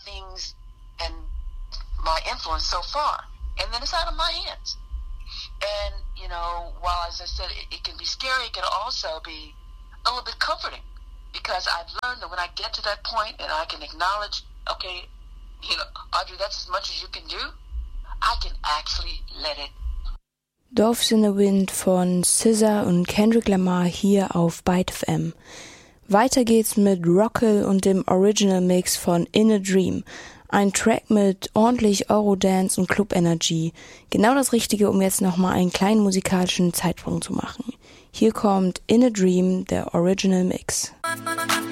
things and my influence so far, and then it's out of my hands. And, while, as I said, it can be scary, it can also be a little bit comforting, because I've learned that when I get to that point and I can acknowledge, okay, Audrey, that's as much as you can do, I can actually let it. Doves in the Wind von SZA und Kendrick Lamar hier auf Byte FM. Weiter geht's mit Rockel und dem Original Mix von In a Dream. Ein Track mit ordentlich Eurodance und Club Energy. Genau das Richtige, um jetzt nochmal einen kleinen musikalischen Zeitsprung zu machen. Hier kommt In a Dream, der Original Mix.